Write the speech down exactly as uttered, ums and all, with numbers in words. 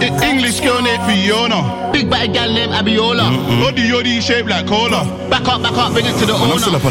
English girl named Fiona. Big bad gal named Abiola. Odi Yodi shaped like cola. Back up, back up, bring it to the I'm still owner. up